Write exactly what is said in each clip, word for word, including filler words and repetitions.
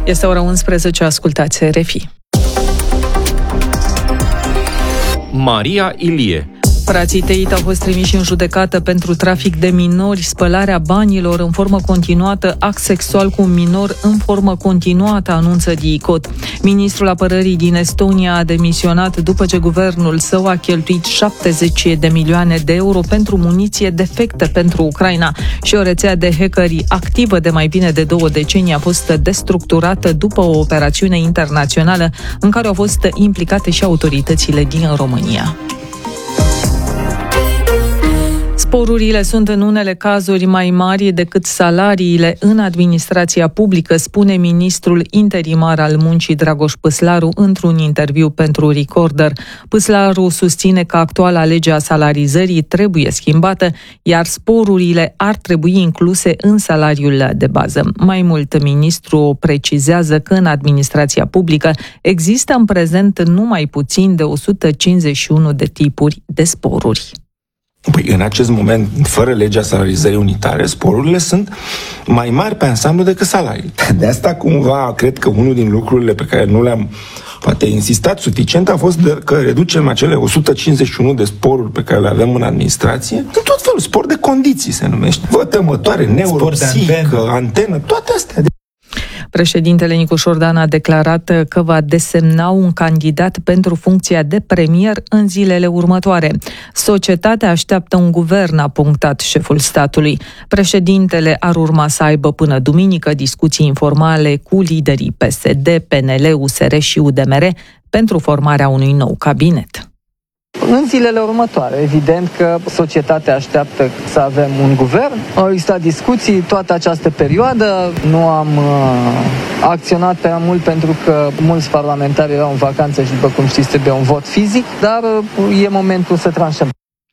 Este ora unsprezece, ascultați R F I. Maria Ilie. Frații Teit au fost trimiși în judecată pentru trafic de minori, spălarea banilor în formă continuată, act sexual cu un minor în formă continuată, anunță DICOT. Ministrul Apărării din Estonia a demisionat după ce guvernul său a cheltuit șaptezeci de milioane de euro pentru muniție defectă pentru Ucraina și o rețea de hackeri activă de mai bine de două decenii a fost destructurată după o operațiune internațională în care au fost implicate și autoritățile din România. Sporurile sunt în unele cazuri mai mari decât salariile în administrația publică, spune ministrul interimar al muncii Dragoș Păslaru într-un interviu pentru Recorder. Păslaru susține că actuala lege a salarizării trebuie schimbată, iar sporurile ar trebui incluse în salariul de bază. Mai mult, ministrul precizează că în administrația publică există în prezent numai puțin de o sută cincizeci și unu de tipuri de sporuri. Păi, în acest moment, fără legea salarizării unitare, sporurile sunt mai mari pe ansamblu decât salariile. De asta, cumva, cred că unul din lucrurile pe care nu le-am poate insistat suficient a fost de, că reducem acele o sută cincizeci și unu de sporuri pe care le avem în administrație în tot felul, spor de condiții se numește. Vătămătoare, neuropsică, antenă, toate astea. Președintele Nicu Șordan a declarat că va desemna un candidat pentru funcția de premier în zilele următoare. Societatea așteaptă un guvern, a punctat șeful statului. Președintele ar urma să aibă până duminică discuții informale cu liderii P S D, P N L, U S R și U D M R pentru formarea unui nou cabinet. În zilele următoare, evident că societatea așteaptă să avem un guvern. Au existat discuții toată această perioadă. Nu am uh, acționat prea mult pentru că mulți parlamentari erau în vacanță și, după cum știți, trebuie un vot fizic, dar uh, e momentul să tranșăm.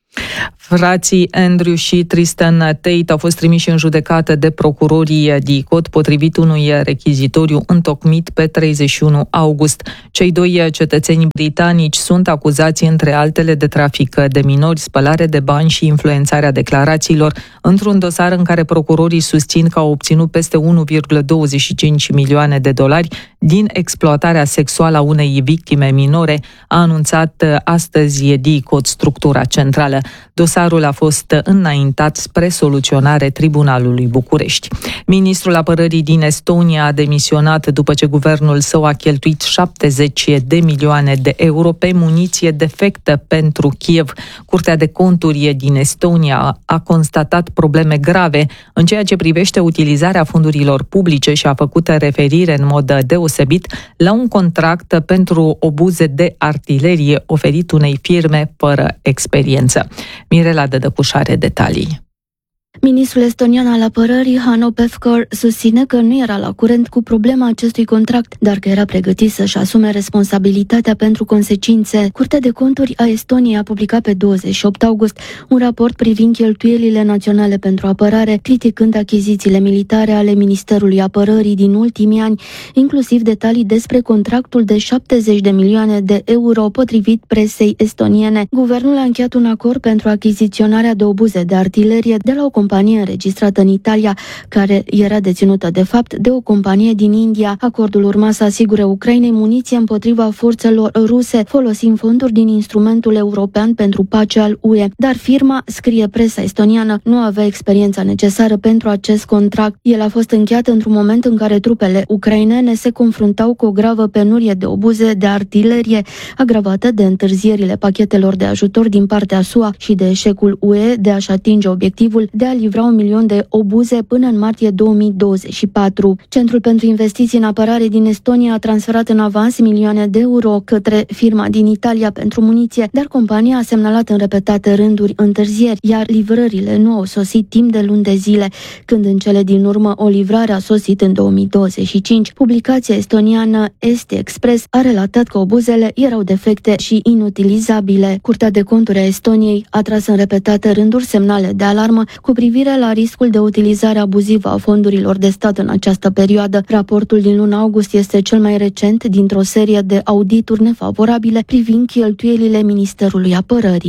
Frații Andrew și Tristan Tate au fost trimiși în judecată de procurorii DICOT potrivit unui rechizitoriu întocmit pe treizeci și unu august. Cei doi cetățeni britanici sunt acuzați, între altele, de trafic de minori, spălare de bani și influențarea declarațiilor, într-un dosar în care procurorii susțin că au obținut peste unu virgulă douăzeci și cinci milioane de dolari din exploatarea sexuală a unei victime minore, a anunțat astăzi DICOT, structura centrală. Dosarul a fost înaintat spre soluționare Tribunalului București. Ministrul Apărării din Estonia a demisionat după ce guvernul său a cheltuit șaptezeci de milioane de euro pe muniție defectă pentru Kiev. Curtea de Conturi din Estonia a constatat probleme grave în ceea ce privește utilizarea fondurilor publice și a făcut referire în mod deosebit la un contract pentru obuze de artilerie oferit unei firme fără experiență. Mirela Dădăcușare detalii. Ministrul estonian al apărării, Hanno Pevkur, susține că nu era la curent cu problema acestui contract, dar că era pregătit să-și asume responsabilitatea pentru consecințe. Curtea de Conturi a Estoniei a publicat pe douăzeci și opt august un raport privind cheltuielile naționale pentru apărare, criticând achizițiile militare ale Ministerului Apărării din ultimii ani, inclusiv detalii despre contractul de șaptezeci de milioane de euro potrivit presei estoniene. Guvernul a încheiat un acord pentru achiziționarea de obuze de artilerie de la o companie înregistrată în Italia, care era deținută de fapt de o companie din India. Acordul urma să asigure Ucrainei muniție împotriva forțelor ruse, folosind fonduri din instrumentul european pentru pace al U E. Dar firma, scrie presa estoniană, nu avea experiența necesară pentru acest contract. El a fost încheiat într-un moment în care trupele ucrainene se confruntau cu o gravă penurie de obuze de artilerie, agravată de întârzierile pachetelor de ajutor din partea S U A și de eșecul U E de a-și atinge obiectivul de a livra un milion de obuze până în martie două mii douăzeci și patru. Centrul pentru investiții în apărare din Estonia a transferat în avans milioane de euro către firma din Italia pentru muniție, dar compania a semnalat în repetate rânduri întârzieri, iar livrările nu au sosit timp de luni de zile, când în cele din urmă o livrare a sosit în două mii douăzeci și cinci. Publicația estoniană Esti Express a relatat că obuzele erau defecte și inutilizabile. Curtea de Conturi a Estoniei a tras în repetate rânduri semnale de alarmă cu privire la riscul de utilizare abuzivă a fondurilor de stat în această perioadă. Raportul din luna august este cel mai recent dintr-o serie de audituri nefavorabile privind cheltuielile Ministerului Apărării.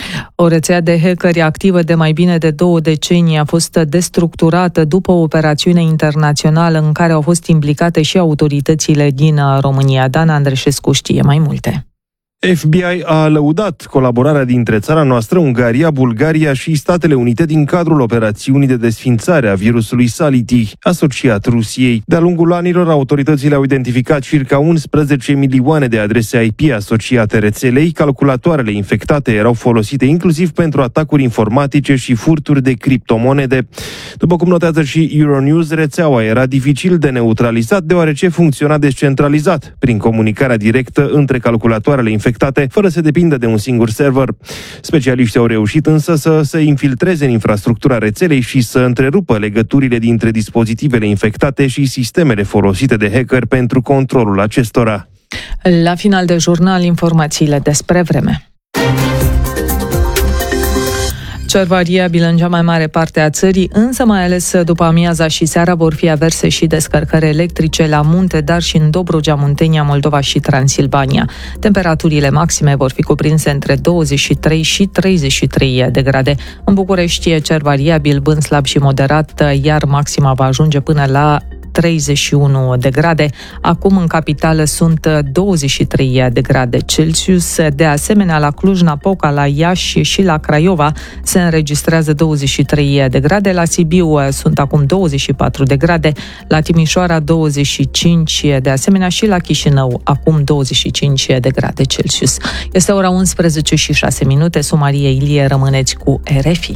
O rețea de hackeri activă de mai bine de două decenii a fost destructurată după o operațiune internațională în care au fost implicate și autoritățile din România. Dan Andreșescu știe mai multe. F B I a lăudat colaborarea dintre țara noastră, Ungaria, Bulgaria și Statele Unite din cadrul operațiunii de desființare a virusului Sality, asociat Rusiei. De-a lungul anilor, autoritățile au identificat circa unsprezece milioane de adrese I P asociate rețelei. Calculatoarele infectate erau folosite inclusiv pentru atacuri informatice și furturi de criptomonede. După cum notează și Euronews, rețeaua era dificil de neutralizat deoarece funcționa descentralizat, prin comunicarea directă între calculatoarele infectate fără să depindă de un singur server. Specialiștii au reușit însă să se infiltreze în infrastructura rețelei și să întrerupă legăturile dintre dispozitivele infectate și sistemele folosite de hacker pentru controlul acestora. La final de jurnal, informațiile despre vreme. Cer variabil în cea mai mare parte a țării, însă mai ales după amiaza și seara vor fi averse și descărcări electrice la munte, dar și în Dobrogea, Muntenia, Moldova și Transilvania. Temperaturile maxime vor fi cuprinse între douăzeci și trei și treizeci și trei de grade. În București e cer variabil, vânt slab și moderat, iar maxima va ajunge până la treizeci și unu de grade. Acum în capitală sunt douăzeci și trei de grade Celsius. De asemenea, la Cluj-Napoca, la Iași și la Craiova se înregistrează douăzeci și trei de grade. La Sibiu sunt acum douăzeci și patru de grade. La Timișoara douăzeci și cinci de asemenea și la Chișinău acum douăzeci și cinci de grade Celsius. Este ora unsprezece și șase minute. Sunt Maria Ilie, rămâneți cu R F I.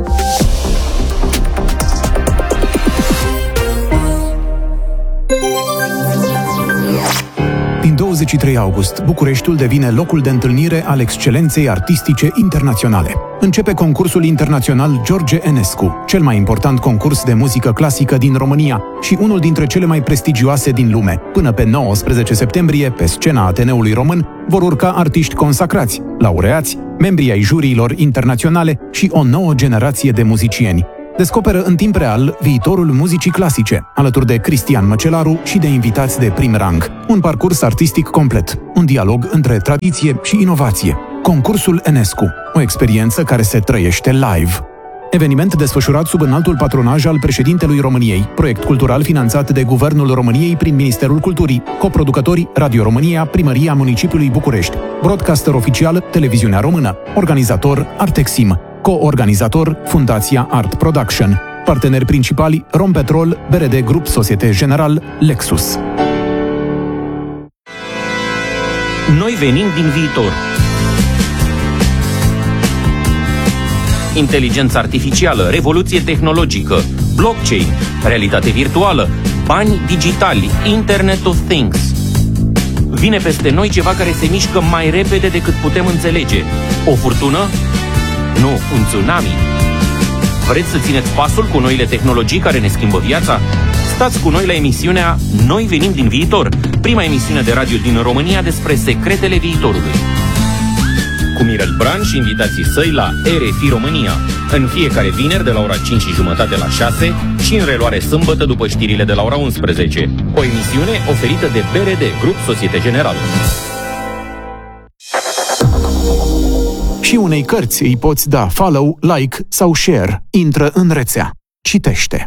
Din douăzeci și trei august, Bucureștiul devine locul de întâlnire al excelenței artistice internaționale. Începe concursul internațional George Enescu, cel mai important concurs de muzică clasică din România și unul dintre cele mai prestigioase din lume. Până pe nouăsprezece septembrie, pe scena Ateneului Român, vor urca artiști consacrați, laureați, membri ai juriilor internaționale și o nouă generație de muzicieni. Descoperă în timp real viitorul muzicii clasice, alături de Cristian Măcelaru și de invitați de prim rang. Un parcurs artistic complet, un dialog între tradiție și inovație. Concursul Enescu, o experiență care se trăiește live. Eveniment desfășurat sub înaltul patronaj al președintelui României, proiect cultural finanțat de Guvernul României prin Ministerul Culturii, coproducători Radio România, Primăria Municipiului București, broadcaster oficial Televiziunea Română, organizator Artexim, co-organizator Fundația Art Production, parteneri principali Rompetrol, B R D Grup Societe General, Lexus. Noi venim din viitor. Inteligență artificială, revoluție tehnologică, blockchain, realitate virtuală, bani digitali, Internet of Things. Vine peste noi ceva care se mișcă mai repede decât putem înțelege. O furtună? Nu, un tsunami. Vreți să țineți pasul cu noile tehnologii care ne schimbă viața? Stați cu noi la emisiunea Noi venim din viitor, prima emisiune de radio din România despre secretele viitorului. Cu Mirel Bran și invitații săi la R F I România, în fiecare vineri de la ora cinci și jumătate la șase și în reluare sâmbătă după știrile de la ora unsprezece. O emisiune oferită de B R D, Grup Societe Generală. Și unei cărți îi poți da follow, like sau share. Intră în rețea. Citește.